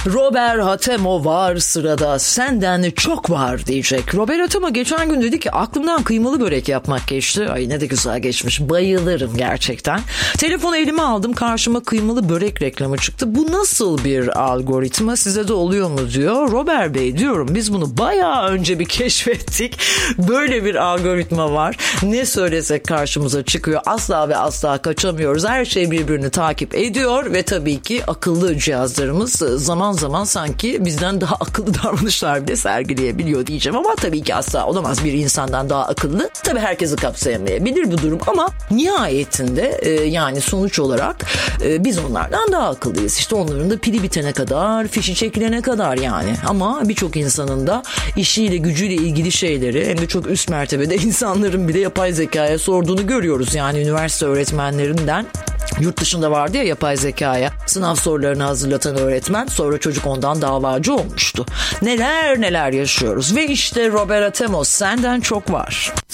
Robert Hatemo var sırada, senden çok var diyecek. Robert Hatemo geçen gün dedi ki aklımdan kıymalı börek yapmak geçti. Ay ne de güzel geçmiş. Bayılırım gerçekten. Telefonu elime aldım, karşıma kıymalı börek reklamı çıktı. Bu nasıl bir algoritma, size de oluyor mu diyor. Robert Bey diyorum, biz bunu bayağı önce bir keşfettik. Böyle bir algoritma var. Ne söylesek karşımıza çıkıyor. Asla ve asla kaçamıyoruz. Her şey birbirini takip ediyor ve tabii ki akıllı cihazlarımız zaman zaman sanki bizden daha akıllı davranışlar bile sergileyebiliyor diyeceğim ama tabii ki asla olamaz bir insandan daha akıllı. Tabii herkesi kapsayamayabilir bu durum ama nihayetinde yani sonuç olarak biz onlardan daha akıllıyız. İşte onların da pili bitene kadar, fişi çekilene kadar yani. Ama birçok insanın da işiyle gücüyle ilgili şeyleri hem de çok üst mertebede insanların bile yapay zekaya sorduğunu görüyoruz. Yani üniversite öğretmenlerinden, yurt dışında vardı ya yapay zekaya sınav sorularını hazırlatan öğretmen, sonra çocuk ondan davacı olmuştu. Neler neler yaşıyoruz ve işte Robert Hatemo, senden çok var.